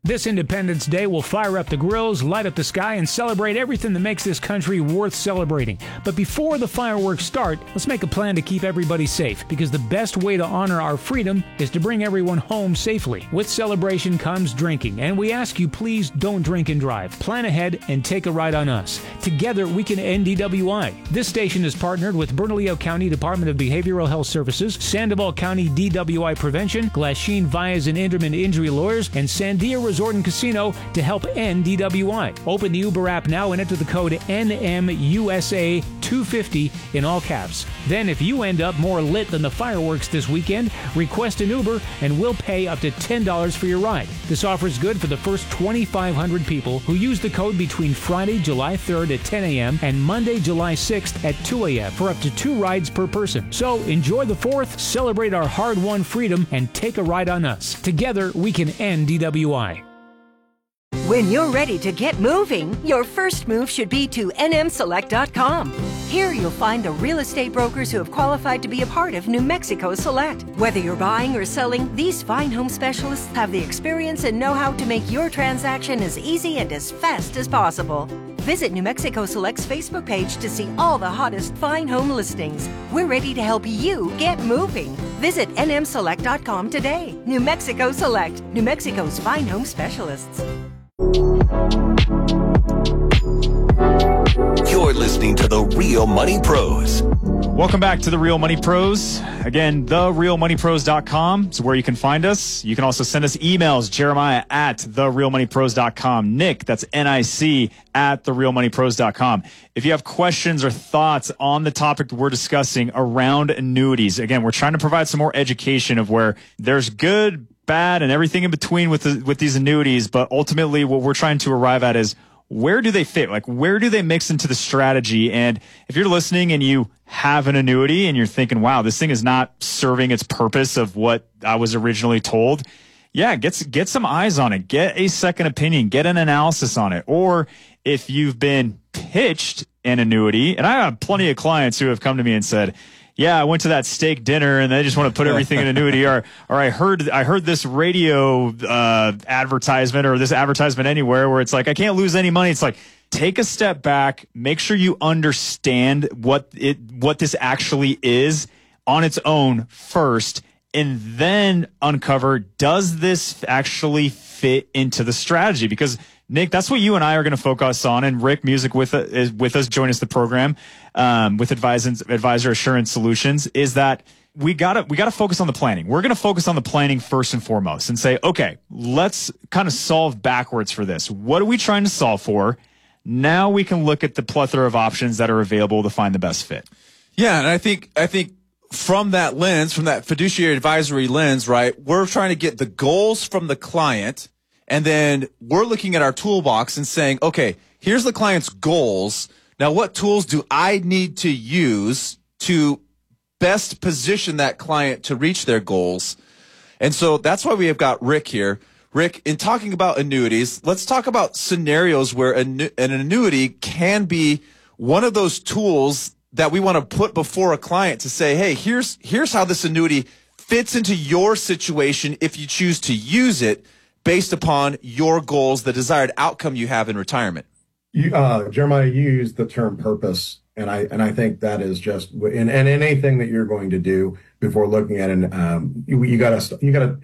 This Independence Day will fire up the grills, light up the sky, and celebrate everything that makes this country worth celebrating. But before the fireworks start, let's make a plan to keep everybody safe, because the best way to honor our freedom is to bring everyone home safely. With celebration comes drinking, and we ask you please don't drink and drive. Plan ahead and take a ride on us. Together we can end DWI. This station is partnered with Bernalillo County Department of Behavioral Health Services, Sandoval County DWI Prevention, Glasheen Vias and Inderman Injury Lawyers, and Sandia Resort and Casino to help end DWI. Open the Uber app now and enter the code NMUSA250 in all caps. Then if you end up more lit than the fireworks this weekend, request an Uber and we'll pay up to $10 for your ride. This offer is good for the first 2,500 people who use the code between Friday, July 3rd at 10 a.m. and Monday, July 6th at 2 a.m. for up to 2 rides per person. So enjoy the 4th, celebrate our hard-won freedom, and take a ride on us. Together, we can end DWI. When you're ready to get moving, your first move should be to nmselect.com. Here you'll find the real estate brokers who have qualified to be a part of New Mexico Select. Whether you're buying or selling, these fine home specialists have the experience and know-how to make your transaction as easy and as fast as possible. Visit New Mexico Select's Facebook page to see all the hottest fine home listings. We're ready to help you get moving. Visit nmselect.com today. New Mexico Select, New Mexico's fine home specialists. You're listening to The Real Money Pros. Welcome back to The Real Money Pros. Again, therealmoneypros.com is where you can find us. You can also send us emails, Jeremiah at therealmoneypros.com. Nick, that's N-I-C, at therealmoneypros.com. If you have questions or thoughts on the topic we're discussing around annuities, again, we're trying to provide some more education of where there's good, bad, and everything in between with these annuities, but ultimately what we're trying to arrive at is where do they fit? Like, where do they mix into the strategy? And if you're listening and you have an annuity and you're thinking, wow, this thing is not serving its purpose of what I was originally told, yeah, get some eyes on it. Get a second opinion. Get an analysis on it. Or if you've been pitched an annuity, and I have plenty of clients who have come to me and said, yeah, I went to that steak dinner and they just want to put everything in annuity, or I heard this radio advertisement or this advertisement anywhere where it's like, I can't lose any money. It's like, take a step back, make sure you understand what this actually is on its own first, and then uncover, does this actually fit into the strategy? Because Nick, that's what you and I are going to focus on, and Rick Music with us, join us the program with Advisor Assurance Solutions, is that we gotta focus on the planning. We're going to focus on the planning first and foremost, and say, okay, let's kind of solve backwards for this. What are we trying to solve for? Now we can look at the plethora of options that are available to find the best fit. Yeah, and I think from that lens, from that fiduciary advisory lens, right, we're trying to get the goals from the client. And then we're looking at our toolbox and saying, okay, here's the client's goals. Now, what tools do I need to use to best position that client to reach their goals? And so that's why we have got Rick here. Rick, in talking about annuities, let's talk about scenarios where an annuity can be one of those tools that we want to put before a client to say, hey, here's how this annuity fits into your situation if you choose to use it, based upon your goals, the desired outcome you have in retirement. Jeremiah, you used the term purpose, and I think that is just in anything that you're going to do before looking at you gotta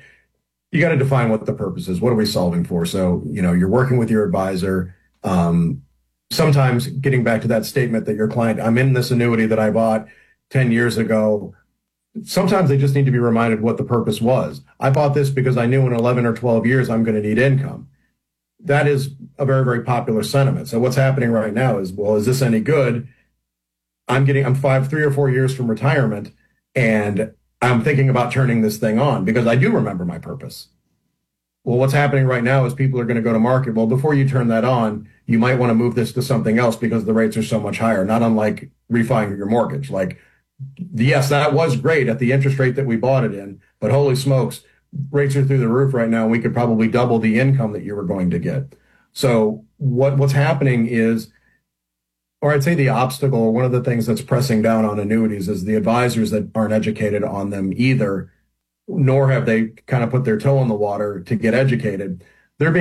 define what the purpose is. What are we solving for? So you're working with your advisor. Sometimes getting back to that statement that your client, I'm in this annuity that I bought 10 years ago. Sometimes they just need to be reminded what the purpose was. I bought this because I knew in 11 or 12 years I'm going to need income. That is a very, very popular sentiment. So what's happening right now is, well, is this any good? I'm 3 or 4 years from retirement, and I'm thinking about turning this thing on because I do remember my purpose. Well, what's happening right now is people are going to go to market. Well, before you turn that on, you might want to move this to something else because the rates are so much higher, not unlike refining your mortgage. Like, yes, that was great at the interest rate that we bought it in, but holy smokes, rates are through the roof right now, and we could probably double the income that you were going to get. So what's happening is, or I'd say the obstacle, one of the things that's pressing down on annuities is the advisors that aren't educated on them either, nor have they kind of put their toe in the water to get educated.